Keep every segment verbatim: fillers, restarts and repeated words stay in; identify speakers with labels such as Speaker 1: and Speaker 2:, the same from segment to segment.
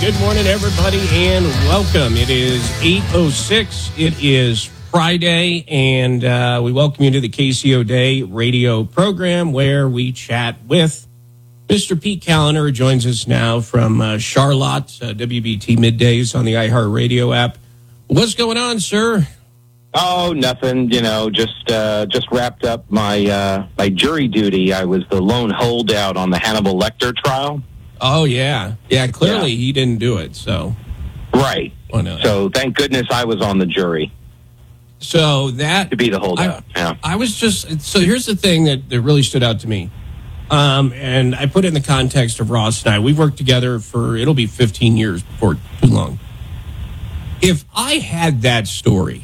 Speaker 1: Good morning, everybody, and welcome. It is eight oh six. It is Friday, and uh, we welcome you to the K C O Day radio program where we chat with Mister Pete Kaliner, who joins us now from uh, Charlotte, uh, W B T Middays on the iHeartRadio app. What's going on, sir?
Speaker 2: Oh, nothing. You know, just uh, just wrapped up my uh, my jury duty. I was the lone holdout on the Hannibal Lecter trial.
Speaker 1: Oh, yeah. Yeah, clearly
Speaker 2: Yeah.
Speaker 1: he didn't do it, so.
Speaker 2: Right.
Speaker 1: Oh, no.
Speaker 2: So thank goodness I was on the jury
Speaker 1: So that.
Speaker 2: to be the holdout.
Speaker 1: I,
Speaker 2: yeah.
Speaker 1: I was just. So here's the thing that, that really stood out to me. Um, and I put it in the context of Ross and I. We've worked together for, it'll be fifteen years before too long. If I had that story,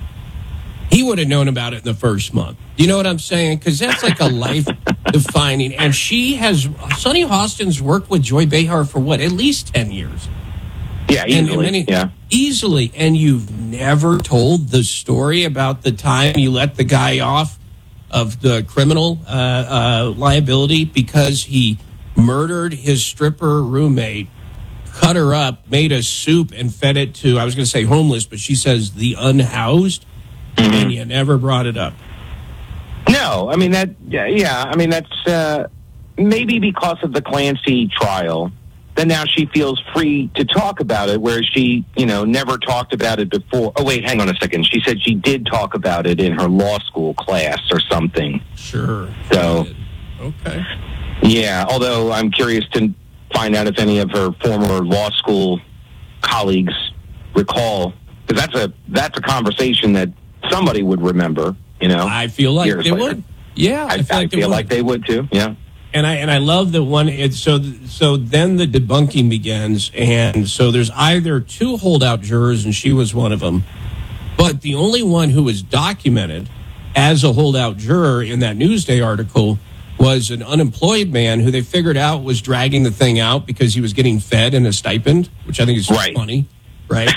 Speaker 1: he would have known about it in the first month. You know what I'm saying? Because that's like a life-defining. And she has, Sonny Hostin's worked with Joy Behar for what, at least ten years?
Speaker 2: Yeah,
Speaker 1: And- and
Speaker 2: easily.
Speaker 1: many-
Speaker 2: yeah.
Speaker 1: Easily. And you've never told the story about the time you let the guy off of the criminal uh, uh, liability because he murdered his stripper roommate, cut her up, made a soup, and fed it to, I was going to say homeless, but she says the unhoused,
Speaker 2: Mm-hmm.
Speaker 1: and you never brought it up.
Speaker 2: No, I mean, that, yeah, yeah I mean, that's uh, maybe because of the Clancy trial. Then now she feels free to talk about it, whereas she, you know, never talked about it before. Oh, wait, hang on a second. She said she did talk about it in her law school class or something.
Speaker 1: Sure.
Speaker 2: So,
Speaker 1: Okay.
Speaker 2: yeah, although I'm curious to find out if any of her former law school colleagues recall, because that's a, that's a conversation that somebody would remember, you know.
Speaker 1: I feel like
Speaker 2: years
Speaker 1: they
Speaker 2: later.
Speaker 1: would. Yeah,
Speaker 2: I,
Speaker 1: I feel
Speaker 2: I
Speaker 1: like they
Speaker 2: feel
Speaker 1: would.
Speaker 2: like they would too, yeah.
Speaker 1: And I and I love that one. It's so so then the debunking begins, and so there's either two holdout jurors, and she was one of them, but the only one who was documented as a holdout juror in that Newsday article was an unemployed man who they figured out was dragging the thing out because he was getting fed in a stipend, which I think is
Speaker 2: Right.
Speaker 1: funny, right?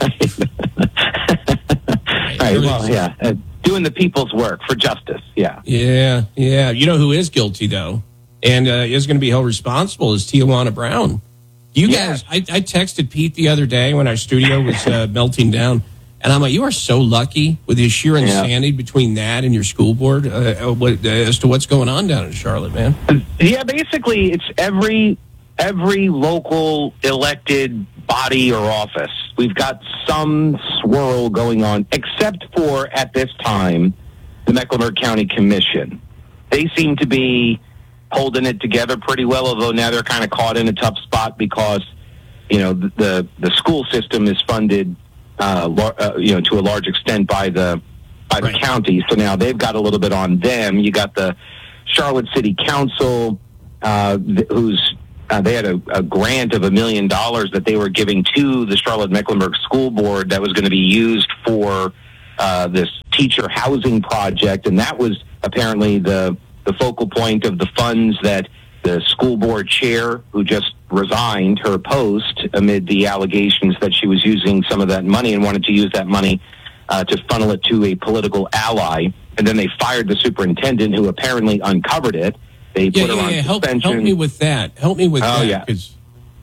Speaker 2: Right, well, yeah, uh, doing the people's work for justice, yeah.
Speaker 1: Yeah, yeah. You know who is guilty, though, and uh, is going to be held responsible is Tijuana Brown. You
Speaker 2: Yes.
Speaker 1: guys, I, I texted Pete the other day when our studio was uh, melting down, and I'm like, you are so lucky with the sheer insanity between that and your school board uh, uh, what, uh, as to what's going on down in Charlotte, man.
Speaker 2: Yeah, basically, it's every every local elected body or office. We've got some swirl going on, except for, at this time, the Mecklenburg County Commission. They seem to be holding it together pretty well, although now they're kind of caught in a tough spot because, you know, the the, the school system is funded, uh, lar- uh, you know, to a large extent by the by
Speaker 1: Right.
Speaker 2: the county. So now they've got a little bit on them. You got the Charlotte City Council, uh, th- who's Uh, they had a, a grant of a million dollars that they were giving to the Charlotte Mecklenburg School Board that was going to be used for uh, this teacher housing project, and that was apparently the the focal point of the funds that the school board chair, who just resigned her post amid the allegations that she was using some of that money and wanted to use that money uh, to funnel it to a political ally, and then they fired the superintendent who apparently uncovered it. They
Speaker 1: Yeah,
Speaker 2: put her
Speaker 1: yeah,
Speaker 2: on
Speaker 1: yeah. Help,
Speaker 2: suspension.
Speaker 1: help me with that. Help me with
Speaker 2: Oh,
Speaker 1: that.
Speaker 2: yeah.
Speaker 1: 'Cause-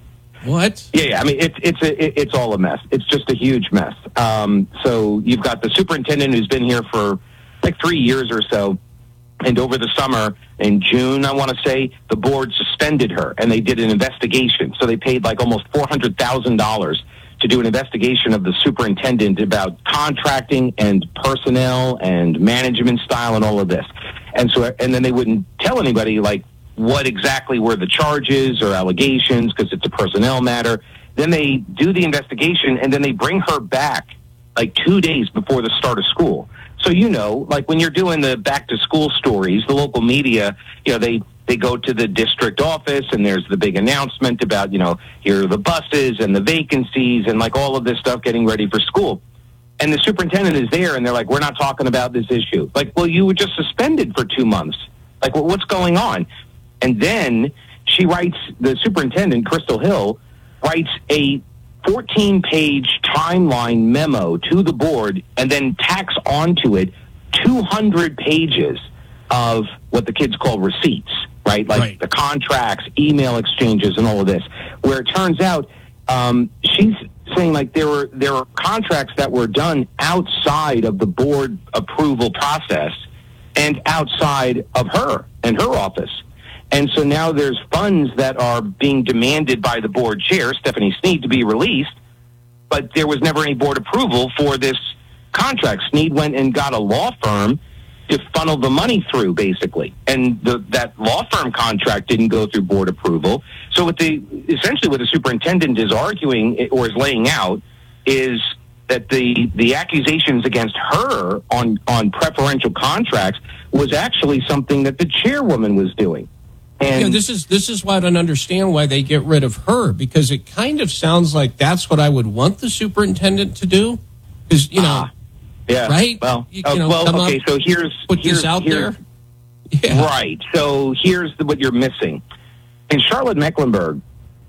Speaker 1: what?
Speaker 2: Yeah, yeah. I mean, it's it's a, it- it's all a mess. It's just a huge mess. Um, so you've got the superintendent who's been here for like three years or so, and over the summer in June, I want to say, the board suspended her, and they did an investigation. So they paid like almost four hundred thousand dollars to do an investigation of the superintendent about contracting and personnel and management style and all of this. And so, and then they wouldn't tell anybody like what exactly were the charges or allegations because it's a personnel matter. Then they do the investigation, and then they bring her back like two days before the start of school. So, you know, like when you're doing the back to school stories, the local media, you know, they, they go to the district office and there's the big announcement about, you know, here are the buses and the vacancies and like all of this stuff getting ready for school. And the superintendent is there and they're like, we're not talking about this issue. Like, well, you were just suspended for two months. Like, well, what's going on? And then she writes, the superintendent, Crystal Hill, writes a fourteen-page timeline memo to the board and then tacks onto it two hundred pages of what the kids call receipts, right? Like
Speaker 1: Right.
Speaker 2: the contracts, email exchanges, and all of this, where it turns out um, she's saying like there were there were contracts that were done outside of the board approval process and outside of her and her office. And so now there's funds that are being demanded by the board chair, Stephanie Snead, to be released, but there was never any board approval for this contract. Snead went and got a law firm to funnel the money through, basically. And the, that law firm contract didn't go through board approval. So what the essentially what the superintendent is arguing or is laying out is that the, the accusations against her on, on preferential contracts was actually something that the chairwoman was doing. And
Speaker 1: yeah, this is this is why I don't understand why they get rid of her, because it kind of sounds like that's what I would want the superintendent to do. Because, you know,
Speaker 2: ah, yeah,
Speaker 1: right?
Speaker 2: Well,
Speaker 1: you,
Speaker 2: uh,
Speaker 1: you know,
Speaker 2: well, okay.
Speaker 1: up,
Speaker 2: So here's
Speaker 1: put
Speaker 2: here's,
Speaker 1: this out
Speaker 2: here's,
Speaker 1: there. Yeah.
Speaker 2: Right. So here's the, what you're missing. In Charlotte-Mecklenburg,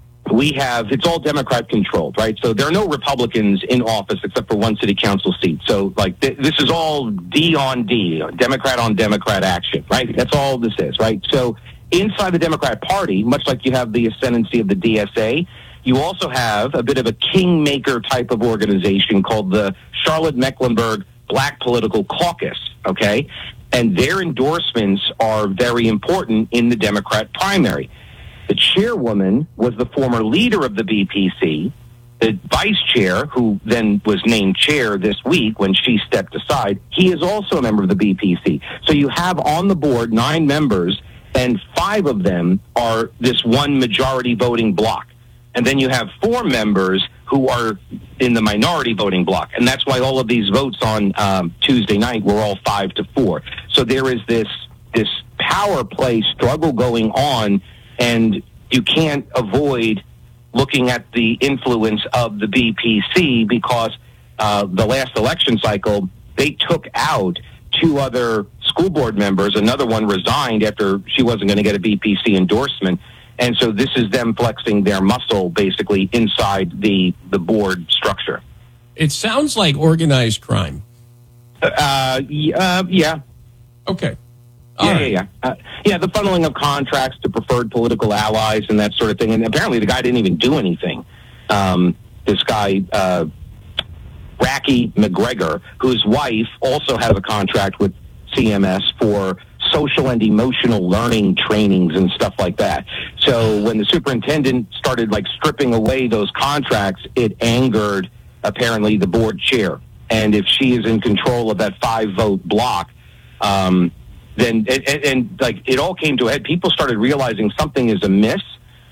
Speaker 2: we have, it's all Democrat controlled, right? So there are no Republicans in office except for one city council seat. So like th- this is all D on D, Democrat on Democrat action, right? That's all this is, right? So inside the Democrat Party, much like you have the ascendancy of the D S A, you also have a bit of a kingmaker type of organization called the Charlotte-Mecklenburg Black Political Caucus, okay? And their endorsements are very important in the Democrat primary. The chairwoman was the former leader of the B P C. The vice chair, who then was named chair this week when she stepped aside, he is also a member of the B P C. So you have on the board nine members, and five of them are this one majority voting block. And then you have four members who are in the minority voting block. And that's why all of these votes on um, Tuesday night were all five to four. So there is this this power play struggle going on, and you can't avoid looking at the influence of the B P C because uh, the last election cycle, they took out two other school board members. Another one resigned after she wasn't going to get a B P C endorsement. And so this is them flexing their muscle, basically, inside the, the board structure.
Speaker 1: It sounds like organized crime.
Speaker 2: Uh, uh, yeah.
Speaker 1: Okay.
Speaker 2: All yeah,
Speaker 1: right.
Speaker 2: yeah, yeah. Uh, yeah, the funneling of contracts to preferred political allies and that sort of thing. And apparently the guy didn't even do anything. Um, this guy, uh, Racky McGregor, whose wife also has a contract with C M S for social and emotional learning trainings and stuff like that. So when the superintendent started like stripping away those contracts, it angered apparently the board chair. And if she is in control of that five vote block, um, then and, and, and like it all came to a head. People started realizing something is amiss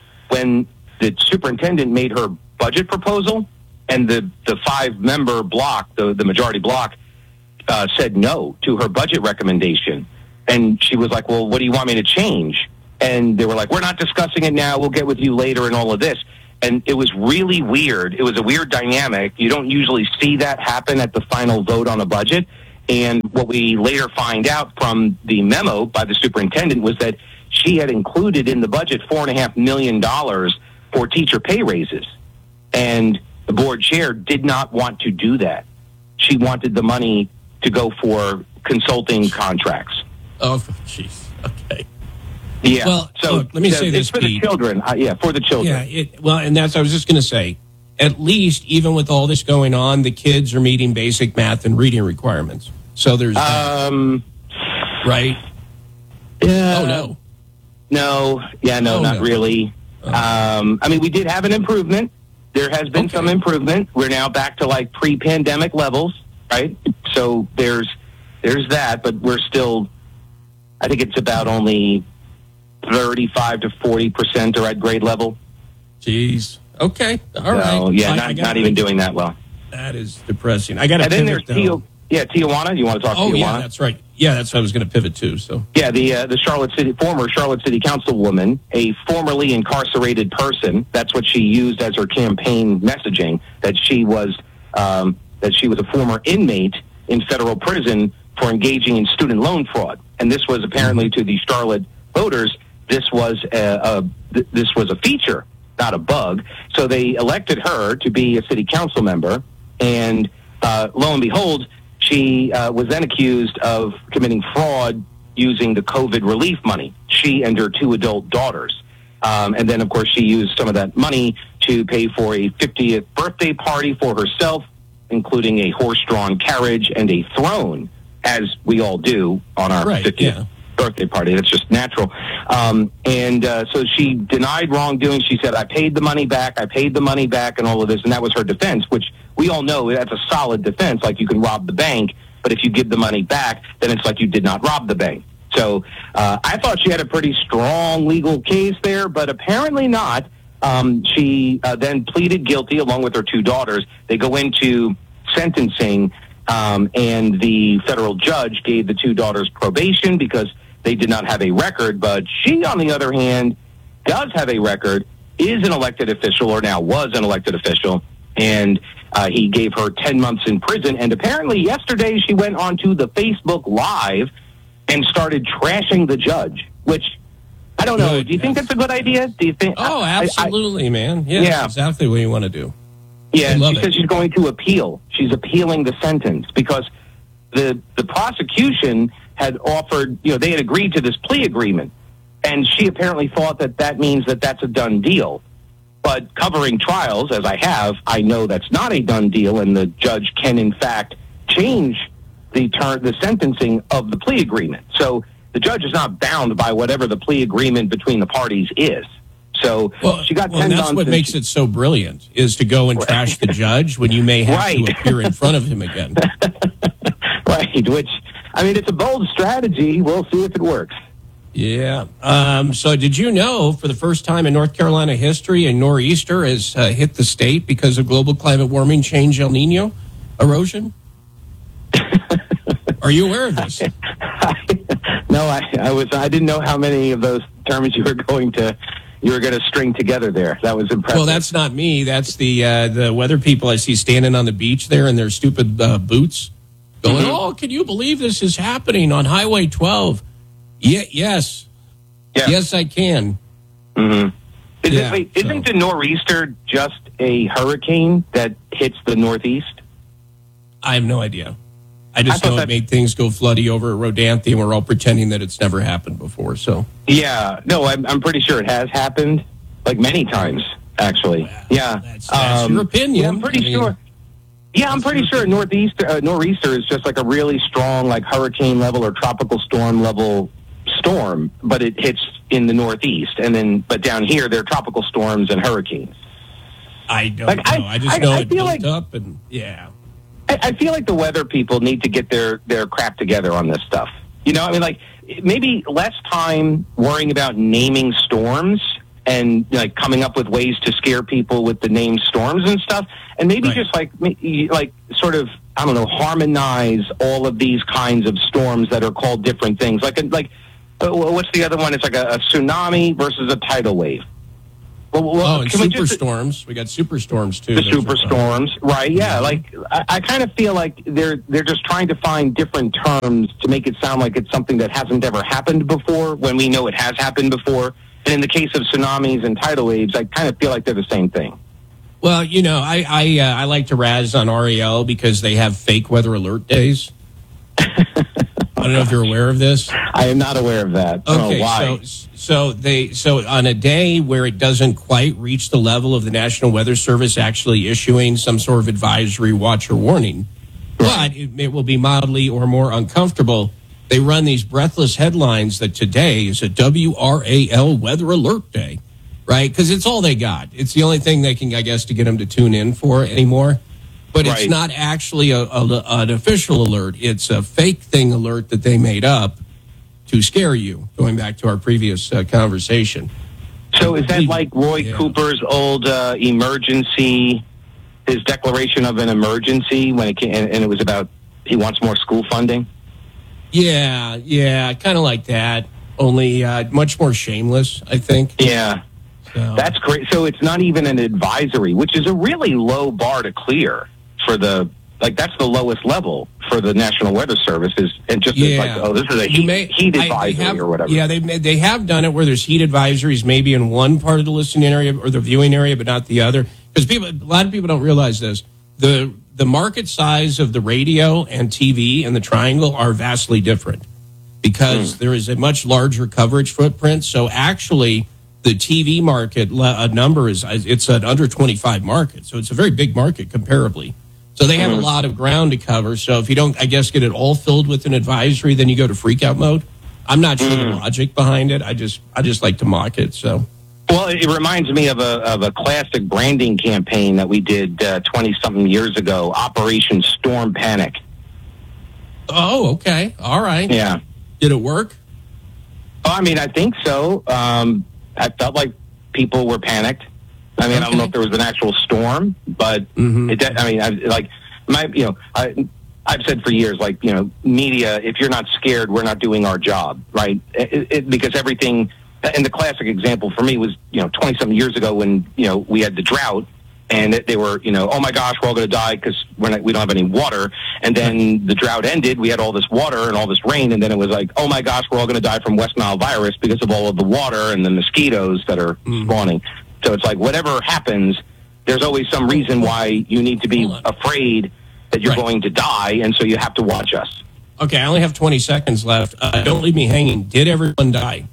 Speaker 2: when the superintendent made her budget proposal, and the the five member block, the the majority block, uh, said no to her budget recommendation. And she was like, well, what do you want me to change? And they were like, we're not discussing it now. We'll get with you later and all of this. And it was really weird. It was a weird dynamic. You don't usually see that happen at the final vote on a budget. And what we later find out from the memo by the superintendent was that she had included in the budget four and a half million dollars for teacher pay raises. And the board chair did not want to do that. She wanted the money to go for consulting contracts.
Speaker 1: Oh, jeez. Okay.
Speaker 2: Yeah.
Speaker 1: Well,
Speaker 2: so
Speaker 1: look, let me
Speaker 2: so
Speaker 1: say this,
Speaker 2: it's for the
Speaker 1: Pete.
Speaker 2: children. Uh, yeah, for the children.
Speaker 1: Yeah. It, well, and that's I was just going to say. At least, even with all this going on, the kids are meeting basic math and reading requirements. So there's
Speaker 2: um,
Speaker 1: right.
Speaker 2: Yeah.
Speaker 1: Oh no.
Speaker 2: No. Yeah. No.
Speaker 1: Oh,
Speaker 2: not
Speaker 1: no.
Speaker 2: really.
Speaker 1: Oh.
Speaker 2: Um, I mean, we did have an improvement. There has been
Speaker 1: Okay.
Speaker 2: some improvement. We're now back to like pre-pandemic levels, right? So there's there's that, but we're still. I think it's about only thirty-five to forty percent are at grade level.
Speaker 1: Jeez. Okay. All
Speaker 2: so,
Speaker 1: right.
Speaker 2: Yeah,
Speaker 1: I-
Speaker 2: not,
Speaker 1: I got
Speaker 2: not
Speaker 1: it.
Speaker 2: even doing that well.
Speaker 1: That is depressing. I got to
Speaker 2: And then
Speaker 1: pivot.
Speaker 2: there's Tio, yeah, Tijuana. You want to talk
Speaker 1: Oh
Speaker 2: Tijuana?
Speaker 1: yeah, that's right. Yeah, that's what I was going to pivot to. So
Speaker 2: Yeah, the uh, the Charlotte City former Charlotte City Councilwoman, a formerly incarcerated person. That's what she used as her campaign messaging. That she was um, that she was a former inmate in federal prison for engaging in student loan fraud. And this was apparently to the Charlotte voters. This was a, a this was a feature, not a bug. So they elected her to be a city council member, and uh, lo and behold, she uh, was then accused of committing fraud using the COVID relief money, she and her two adult daughters. Um, and then, of course, she used some of that money to pay for a fiftieth birthday party for herself, including a horse-drawn carriage and a throne, as we all do on our
Speaker 1: right,
Speaker 2: fiftieth
Speaker 1: yeah.
Speaker 2: birthday party. That's just natural. Um, and uh, so she denied wrongdoing. She said, I paid the money back, I paid the money back, and all of this. And that was her defense, which we all know that's a solid defense. Like, you can rob the bank, but if you give the money back, then it's like you did not rob the bank. So uh, I thought she had a pretty strong legal case there, but apparently not. Um, she uh, then pleaded guilty along with her two daughters. They go into sentencing, um, and the federal judge gave the two daughters probation because they did not have a record. But she, on the other hand, does have a record, is an elected official, or now was an elected official, and uh, he gave her ten months in prison. And apparently yesterday she went onto the Facebook Live and started trashing the judge, which I don't know.
Speaker 1: Good,
Speaker 2: Do you think
Speaker 1: yes.
Speaker 2: that's a good idea? Do you think?
Speaker 1: Oh, absolutely, I, I, man. Yeah,
Speaker 2: yeah.
Speaker 1: That's exactly what you want to do.
Speaker 2: Yeah,
Speaker 1: I love
Speaker 2: she
Speaker 1: it.
Speaker 2: says she's going to appeal. She's appealing the sentence because the the prosecution had offered, you know, they had agreed to this plea agreement, and she apparently thought that that means that that's a done deal. But covering trials, as I have, I know that's not a done deal, and the judge can, in fact, change the term, the sentencing of the plea agreement. So the judge is not bound by whatever the plea agreement between the parties is. So
Speaker 1: well,
Speaker 2: she got
Speaker 1: well,
Speaker 2: ten
Speaker 1: and that's
Speaker 2: months.
Speaker 1: what makes it so brilliant, is to go and
Speaker 2: Right.
Speaker 1: trash the judge when you may have
Speaker 2: Right.
Speaker 1: to appear in front of him again.
Speaker 2: Right, which, I mean, it's a bold strategy. We'll see if it works.
Speaker 1: Yeah. Um, so did you know, for the first time in North Carolina history, a nor'easter has uh, hit the state because of global climate warming change, El Nino erosion? Are you aware of this?
Speaker 2: No, I, I was. I didn't know how many of those terms you were going to you were going to string together there. That was impressive.
Speaker 1: Well, that's not me. That's the uh, the weather people I see standing on the beach there in their stupid uh, boots, going,
Speaker 2: Mhm.
Speaker 1: "Oh, can you believe this is happening on Highway twelve?" Yeah, yes,
Speaker 2: Yeah.
Speaker 1: yes, I can.
Speaker 2: Mm-hmm. Is
Speaker 1: Yeah,
Speaker 2: it, wait,
Speaker 1: so-
Speaker 2: isn't the nor'easter just a hurricane that hits the Northeast?
Speaker 1: I have no idea. I just
Speaker 2: I thought
Speaker 1: know it
Speaker 2: that-
Speaker 1: made things go floody over at Rodanthe, and we're all pretending that it's never happened before. So,
Speaker 2: Yeah, no, I'm, I'm pretty sure it has happened, like many times, actually.
Speaker 1: Well,
Speaker 2: yeah,
Speaker 1: that's- that's your opinion.
Speaker 2: well, I'm pretty
Speaker 1: I mean,
Speaker 2: sure. Yeah, I'm
Speaker 1: that's
Speaker 2: pretty
Speaker 1: your
Speaker 2: sure
Speaker 1: opinion.
Speaker 2: northeaster uh, nor'easter is just like a really strong, like hurricane level or tropical storm level storm, but it hits in the Northeast, and then but down here they're tropical storms and hurricanes.
Speaker 1: I don't
Speaker 2: Like,
Speaker 1: know.
Speaker 2: I-
Speaker 1: I, just
Speaker 2: I-
Speaker 1: know
Speaker 2: I
Speaker 1: it
Speaker 2: feel
Speaker 1: built
Speaker 2: like-
Speaker 1: up, and yeah.
Speaker 2: I, I feel like the weather people need to get their, their crap together on this stuff. You know, I mean, like, maybe less time worrying about naming storms and, like, coming up with ways to scare people with the named storms and stuff. And maybe
Speaker 1: Right.
Speaker 2: just, like, ma- like, sort of, I don't know, harmonize all of these kinds of storms that are called different things. Like, like uh, what's the other one? It's like a, a tsunami versus a tidal wave. Well, well,
Speaker 1: Oh, and
Speaker 2: can we just-
Speaker 1: superstorms. We got superstorms, too.
Speaker 2: the
Speaker 1: Those are fun.
Speaker 2: superstorms, right? Yeah,
Speaker 1: Mhm.
Speaker 2: like I, I kind of feel like they're they're just trying to find different terms to make it sound like it's something that hasn't ever happened before, when we know it has happened before. And in the case of tsunamis and tidal waves, I kind of feel like they're the same thing.
Speaker 1: Well, you know, I I, uh, I like to razz on R E L because they have fake weather alert days. I don't know if you're aware of this.
Speaker 2: I am not aware of that. I don't know
Speaker 1: Okay,
Speaker 2: why?
Speaker 1: so so they so on a day where it doesn't quite reach the level of the National Weather Service actually issuing some sort of advisory, watch, or warning, but it, it will be mildly or more uncomfortable. They run these breathless headlines that today is a W R A L weather alert day, right? Because it's all they got. It's the only thing they can, I guess, to get them to tune in for anymore. But it's
Speaker 2: Right.
Speaker 1: not actually a, a, an official alert. It's a fake thing alert that they made up to scare you, going back to our previous uh, conversation.
Speaker 2: So is that like Roy
Speaker 1: Yeah.
Speaker 2: Cooper's old uh, emergency, his declaration of an emergency when it came, and, and it was about he wants more school funding?
Speaker 1: Yeah, yeah, kind of like that, only uh, much more shameless, I think.
Speaker 2: Yeah.
Speaker 1: So,
Speaker 2: That's great. So it's not even an advisory, which is a really low bar to clear for the, like, that's the lowest level for the National Weather Service, is, and just
Speaker 1: yeah.
Speaker 2: like, oh, this is a
Speaker 1: You
Speaker 2: heat,
Speaker 1: may-
Speaker 2: heat
Speaker 1: I- they
Speaker 2: advisory
Speaker 1: have-
Speaker 2: or whatever.
Speaker 1: Yeah, they they have done it where there's heat advisories maybe in one part of the listening area or the viewing area, but not the other. Because people, a lot of people don't realize this. The the market size of the radio and T V and the triangle are vastly different because
Speaker 2: Hmm.
Speaker 1: there is a much larger coverage footprint. So actually, the T V market uh, number is it's an under twenty-five market, so it's a very big market comparably. So they have mm-hmm. a lot of ground to cover. So if you don't, I guess, get it all filled with an advisory, then you go to freakout mode. I'm not sure mm-hmm. the logic behind it. I just I just like to mock it. So.
Speaker 2: Well, it reminds me of a of a classic branding campaign that we did twenty uh, something years ago, Operation Storm Panic.
Speaker 1: Oh, okay, all right.
Speaker 2: Yeah.
Speaker 1: Did it work?
Speaker 2: Oh, I mean, I think so. Um, I felt like people were panicked. I mean, okay. I don't know if there was an actual storm, but mm-hmm. it, I mean, I, like my, you know, I, I've said for years, like, you know, media, if you're not scared, we're not doing our job, right? It, it, because everything, and the classic example for me was, you know, twenty something years ago when, you know, we had the drought and they were, you know, oh my gosh, we're all going to die because we're not, we don't have any water. And then the drought ended. We had all this water and all this rain. And then it was like, oh my gosh, we're all going to die from West Nile virus because of all of the water and the mosquitoes that are mm. spawning. So it's like whatever happens, there's always some reason why you need to be afraid that you're right. going to die. And so you have to watch us.
Speaker 1: Okay, I only have twenty seconds left. Uh, don't leave me hanging. Did everyone die?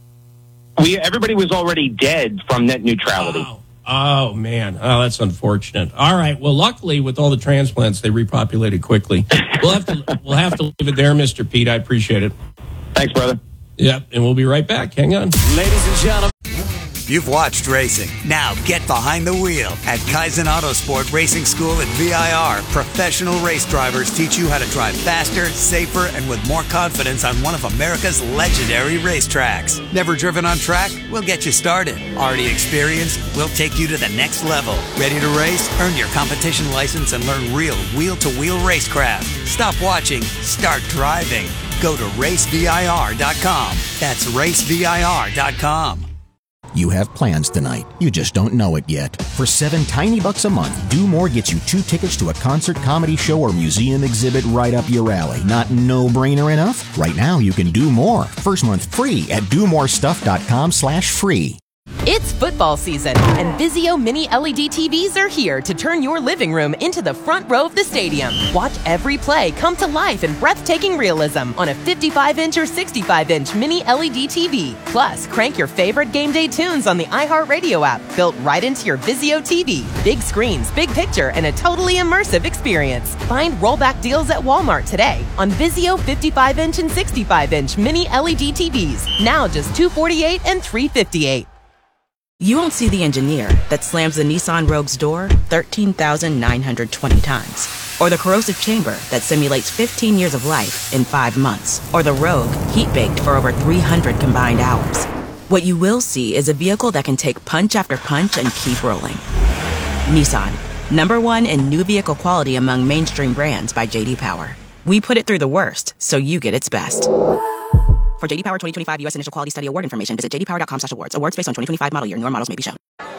Speaker 2: We Everybody was already dead from net neutrality.
Speaker 1: Oh. Oh, man. Oh, that's unfortunate. All right. Well, luckily, with all the transplants, they repopulated quickly. We'll have to we'll have to leave it there, Mister Pete. I appreciate it.
Speaker 2: Thanks, brother.
Speaker 1: Yep, and we'll be right back. Hang on.
Speaker 3: Ladies and gentlemen. You've watched racing. Now get behind the wheel. At Kaizen Autosport Racing School at V I R, professional race drivers teach you how to drive faster, safer, and with more confidence on one of America's legendary racetracks. Never driven on track? We'll get you started. Already experienced? We'll take you to the next level. Ready to race? Earn your competition license and learn real wheel-to-wheel racecraft. Stop watching. Start driving. Go to race V I R dot com. That's race V I R dot com.
Speaker 4: You have plans tonight. You just don't know it yet. For seven tiny bucks a month, Do More gets you two tickets to a concert, comedy show, or museum exhibit right up your alley. Not no-brainer enough? Right now, you can do more. First month free at do more stuff dot com slash free.
Speaker 5: It's football season, and Vizio Mini L E D T Vs are here to turn your living room into the front row of the stadium. Watch every play come to life in breathtaking realism on a fifty-five inch or sixty-five inch Mini L E D T V. Plus, crank your favorite game day tunes on the iHeartRadio app, built right into your Vizio T V. Big screens, big picture, and a totally immersive experience. Find rollback deals at Walmart today on Vizio fifty-five inch and sixty-five inch Mini L E D T Vs. Now just two hundred forty-eight dollars and three hundred fifty-eight dollars.
Speaker 6: You won't see the engineer that slams the Nissan Rogue's door thirteen thousand nine hundred twenty times, or the corrosive chamber that simulates fifteen years of life in five months, or the Rogue heat-baked for over three hundred combined hours. What you will see is a vehicle that can take punch after punch and keep rolling. Nissan, number one in new vehicle quality among mainstream brands by J D Power. We put it through the worst, so you get its best. For J D Power twenty twenty-five U S Initial Quality Study Award information, visit j d power dot com slash awards. Awards based on twenty twenty-five model year. Newer models may be shown.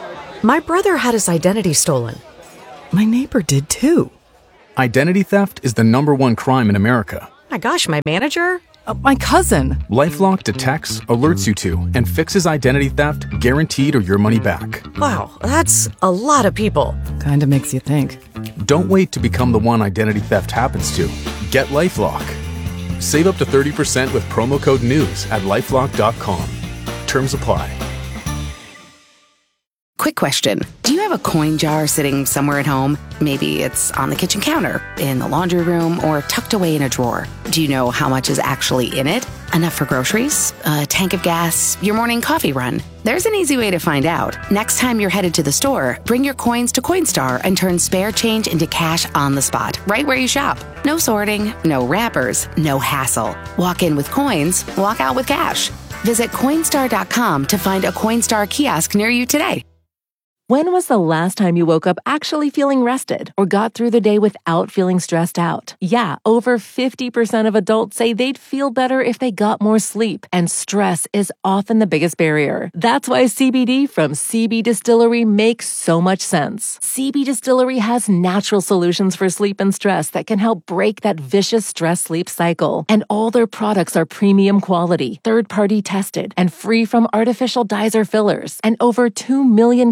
Speaker 7: My brother had his identity stolen. My neighbor did too.
Speaker 8: Identity theft is the number one crime in America.
Speaker 7: My gosh, my manager? Uh, my cousin.
Speaker 8: LifeLock detects, alerts you to, and fixes identity theft guaranteed or your money back.
Speaker 7: Wow, that's a lot of people.
Speaker 9: Kinda makes you think.
Speaker 8: Don't wait to become the one identity theft happens to. Get LifeLock. Save up to thirty percent with promo code NEWS at lifelock dot com. Terms apply.
Speaker 10: Quick question. Do you have a coin jar sitting somewhere at home? Maybe it's on the kitchen counter, in the laundry room, or tucked away in a drawer. Do you know how much is actually in it? Enough for groceries? A tank of gas? Your morning coffee run? There's an easy way to find out. Next time you're headed to the store, bring your coins to Coinstar and turn spare change into cash on the spot, right where you shop. No sorting, no wrappers, no hassle. Walk in with coins, walk out with cash. Visit Coinstar dot com to find a Coinstar kiosk near you today.
Speaker 11: When was the last time you woke up actually feeling rested or got through the day without feeling stressed out? Yeah, over fifty percent of adults say they'd feel better if they got more sleep, and stress is often the biggest barrier. That's why C B D from C B Distillery makes so much sense. C B Distillery has natural solutions for sleep and stress that can help break that vicious stress-sleep cycle. And all their products are premium quality, third-party tested, and free from artificial dyes or fillers. And over two million customers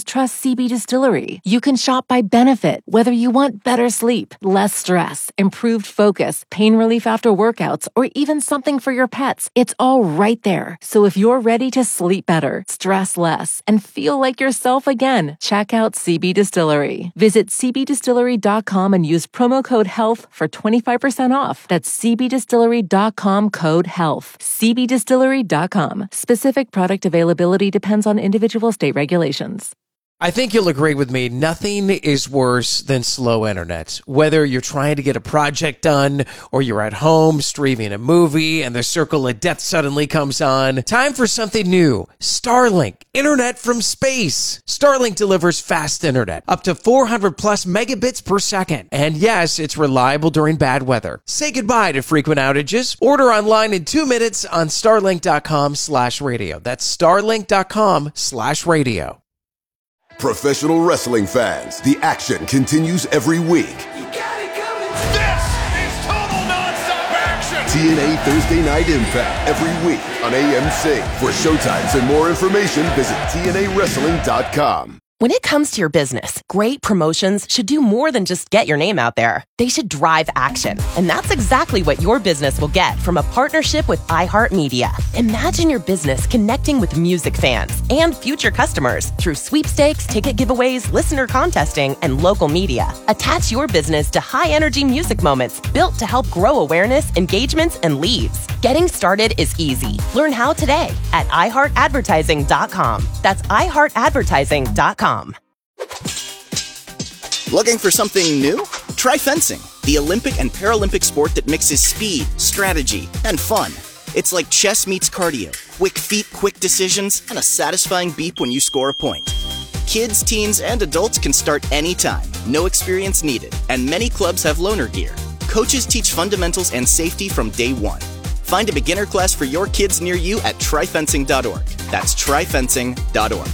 Speaker 11: customers trust C B Distillery. You can shop by benefit, whether you want better sleep, less stress, improved focus, pain relief after workouts, or even something for your pets. It's all right there. So if you're ready to sleep better, stress less, and feel like yourself again, check out C B Distillery. Visit c b distillery dot com and use promo code HEALTH for twenty-five percent off. That's c b distillery dot com code HEALTH. c b distillery dot com. Specific product availability depends on individual state regulations.
Speaker 9: I think you'll agree with me, nothing is worse than slow internet. Whether you're trying to get a project done or you're at home streaming a movie and the circle of death suddenly comes on, time for something new. Starlink, internet from space. Starlink delivers fast internet, up to four hundred plus megabits per second. And yes, it's reliable during bad weather. Say goodbye to frequent outages. Order online in two minutes on starlink.com slash radio. That's starlink.com slash radio.
Speaker 12: Professional wrestling fans, the action continues every week.
Speaker 13: You got it coming. This is total nonstop action.
Speaker 12: T N A Thursday Night Impact every week on A M C. For showtimes and more information, visit T N A wrestling dot com.
Speaker 5: When it comes to your business, great promotions should do more than just get your name out there. They should drive action. And that's exactly what your business will get from a partnership with iHeartMedia. Imagine your business connecting with music fans and future customers through sweepstakes, ticket giveaways, listener contesting, and local media. Attach your business to high-energy music moments built to help grow awareness, engagements, and leads. Getting started is easy. Learn how today at i heart advertising dot com. That's i heart advertising dot com.
Speaker 14: Looking for something new? Try fencing, the Olympic and Paralympic sport that mixes speed, strategy, and fun. It's like chess meets cardio, quick feet, quick decisions, and a satisfying beep when you score a point. Kids, teens, and adults can start anytime, no experience needed, and many clubs have loaner gear. Coaches teach fundamentals and safety from day one. Find a beginner class for your kids near you at try fencing dot org. That's try fencing dot org.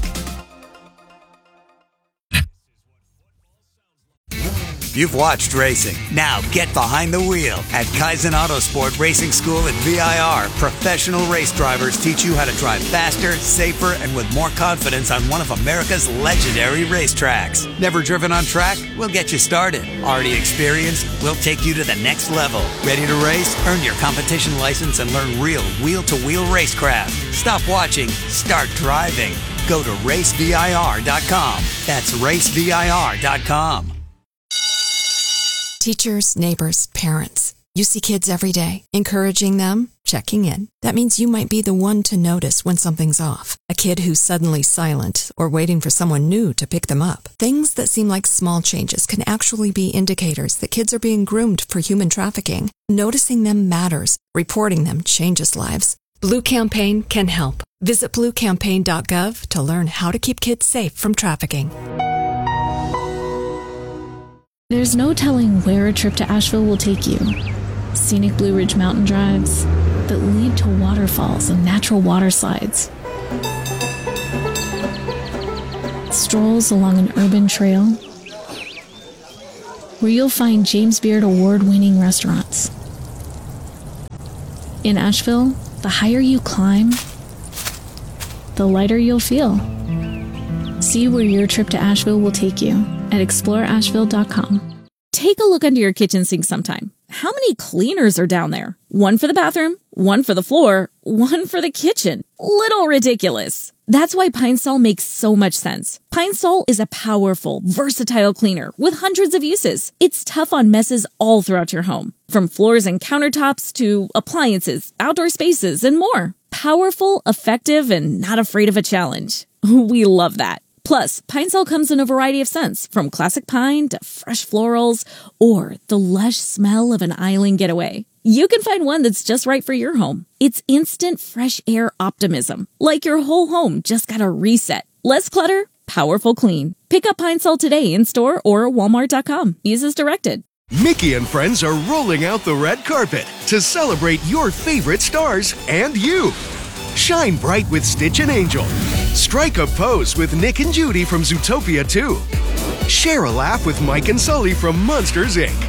Speaker 3: You've watched racing. Now get behind the wheel at Kaizen Autosport Racing School at V I R. Professional race drivers teach you how to drive faster, safer, and with more confidence on one of America's legendary racetracks. Never driven on track? We'll get you started. Already experienced? We'll take you to the next level. Ready to race? Earn your competition license and learn real wheel-to-wheel racecraft. Stop watching. Start driving. Go to race V I R dot com. That's race V I R dot com.
Speaker 15: Teachers, neighbors, parents. You see kids every day. Encouraging them, checking in. That means you might be the one to notice when something's off. A kid who's suddenly silent or waiting for someone new to pick them up. Things that seem like small changes can actually be indicators that kids are being groomed for human trafficking. Noticing them matters. Reporting them changes lives. Blue Campaign can help. Visit blue campaign dot gov to learn how to keep kids safe from trafficking.
Speaker 16: There's no telling where a trip to Asheville will take you. Scenic Blue Ridge mountain drives that lead to waterfalls and natural water slides. Strolls along an urban trail where you'll find James Beard award-winning restaurants. In Asheville, the higher you climb, the lighter you'll feel. See where your trip to Asheville will take you at explore asheville dot com.
Speaker 17: Take a look under your kitchen sink sometime. How many cleaners are down there? One for the bathroom, one for the floor, one for the kitchen. Little ridiculous. That's why Pine Sol makes so much sense. Pine Sol is a powerful, versatile cleaner with hundreds of uses. It's tough on messes all throughout your home, from floors and countertops to appliances, outdoor spaces, and more. Powerful, effective, and not afraid of a challenge. We love that. Plus, Pine Sol comes in a variety of scents, from classic pine to fresh florals, or the lush smell of an island getaway. You can find one that's just right for your home. It's instant fresh air optimism, like your whole home just got a reset. Less clutter, powerful clean. Pick up Pine Sol today in store or walmart dot com. Use as directed.
Speaker 18: Mickey and friends are rolling out the red carpet to celebrate your favorite stars and you. Shine bright with Stitch and Angel. Strike a pose with Nick and Judy from Zootopia two. Share a laugh with Mike and Sully from Monsters, Incorporated.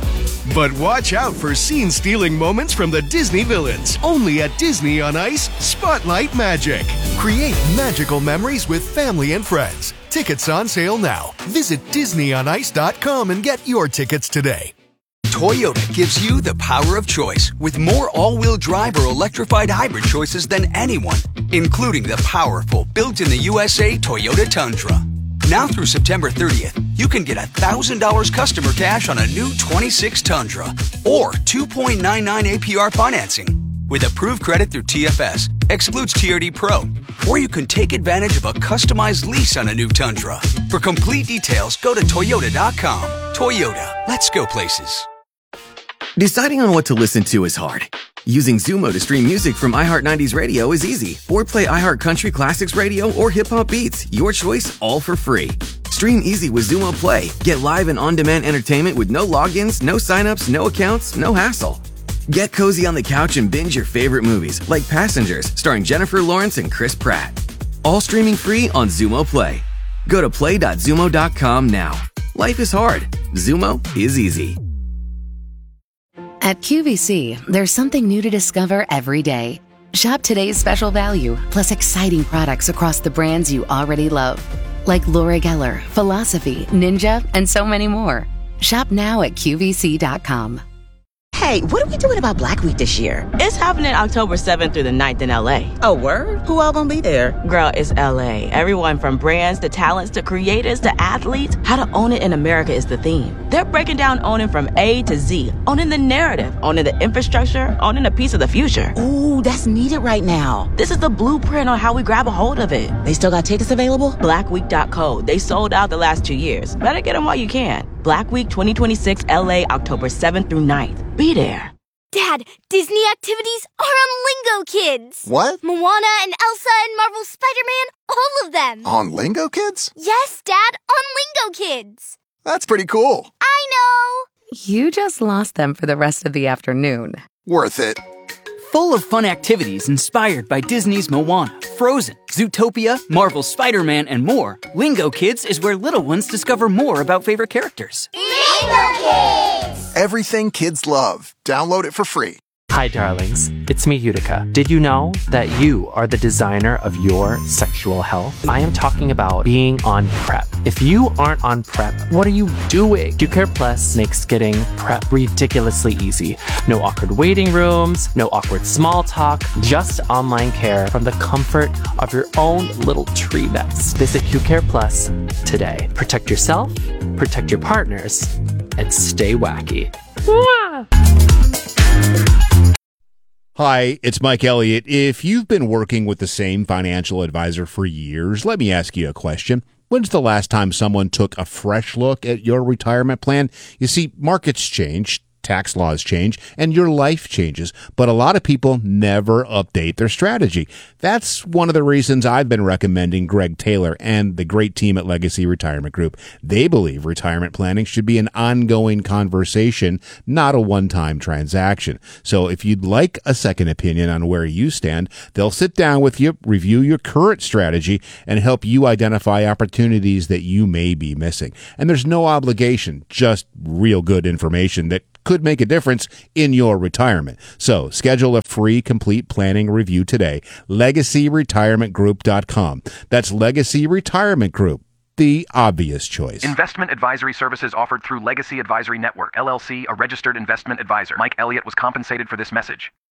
Speaker 18: But watch out for scene-stealing moments from the Disney villains. Only at Disney on Ice, Spotlight Magic. Create magical memories with family and friends. Tickets on sale now. Visit disney on ice dot com and get your tickets today.
Speaker 19: Toyota gives you the power of choice with more all-wheel drive or electrified hybrid choices than anyone, including the powerful built-in-the-U S A Toyota Tundra. Now through September thirtieth, you can get one thousand dollars customer cash on a new twenty-six Tundra or two point nine nine A P R financing with approved credit through T F S, excludes T R D Pro, or you can take advantage of a customized lease on a new Tundra. For complete details, go to toyota dot com. Toyota, let's go places.
Speaker 20: Deciding on what to listen to is hard. Using Zumo to stream music from iHeart nineties Radio is easy. Or play iHeart Country Classics Radio or Hip Hop Beats. Your choice, all for free. Stream easy with Zumo Play. Get live and on-demand entertainment with no logins, no signups, no accounts, no hassle. Get cozy on the couch and binge your favorite movies, like Passengers, starring Jennifer Lawrence and Chris Pratt. All streaming free on Zumo Play. Go to play dot zumo dot com now. Life is hard. Zumo is easy.
Speaker 10: At Q V C, there's something new to discover every day. Shop today's special value, plus exciting products across the brands you already love, like Laura Geller, Philosophy, Ninja, and so many more. Shop now at Q V C dot com.
Speaker 6: Hey, what are we doing about Black Week this year?
Speaker 21: It's happening October seventh through the ninth in L A.
Speaker 6: Oh, word? Who all gonna be there?
Speaker 21: Girl, it's L A. Everyone from brands to talents to creators to athletes. How to own it in America is the theme. They're breaking down owning from A to Z. Owning the narrative, owning the infrastructure, owning a piece of the future.
Speaker 6: Ooh, that's needed right now.
Speaker 21: This is the blueprint on how we grab a hold of it.
Speaker 6: They still got tickets available?
Speaker 21: black week dot co. They sold out the last two years. Better get them while you can. Black Week twenty twenty-six L A, October seventh through ninth. Be there.
Speaker 22: Dad, Disney activities are on Lingo Kids.
Speaker 23: What?
Speaker 22: Moana and Elsa and Marvel Spider-Man, all of them.
Speaker 23: On Lingo Kids?
Speaker 22: Yes, Dad, on Lingo Kids.
Speaker 23: That's pretty cool.
Speaker 22: I know.
Speaker 10: You just lost them for the rest of the afternoon.
Speaker 23: Worth it.
Speaker 24: Full of fun activities inspired by Disney's Moana, Frozen, Zootopia, Marvel's Spider-Man, and more, Lingo Kids is where little ones discover more about favorite characters.
Speaker 22: Lingo Kids!
Speaker 23: Everything kids love. Download it for free.
Speaker 25: Hi, darlings. It's me, Utica. Did you know that you are the designer of your sexual health? I am talking about being on PrEP. If you aren't on PrEP, what are you doing? QCare Plus makes getting PrEP ridiculously easy. No awkward waiting rooms, no awkward small talk, just online care from the comfort of your own little tree nest. Visit QCare Plus today. Protect yourself, protect your partners, and stay wacky. Mwah!
Speaker 26: Hi, it's Mike Elliott. If you've been working with the same financial advisor for years, let me ask you a question. When's the last time someone took a fresh look at your retirement plan? You see, markets change, tax laws change, and your life changes, but a lot of people never update their strategy. That's one of the reasons I've been recommending Greg Taylor and the great team at Legacy Retirement Group. They believe retirement planning should be an ongoing conversation, not a one-time transaction. So if you'd like a second opinion on where you stand, they'll sit down with you, review your current strategy, and help you identify opportunities that you may be missing. And there's no obligation, just real good information that could make a difference in your retirement. So schedule a free complete planning review today. legacy retirement group dot com. That's Legacy Retirement Group, the obvious choice.
Speaker 27: Investment advisory services offered through Legacy Advisory Network, L L C, a registered investment advisor. Mike Elliott was compensated for this message.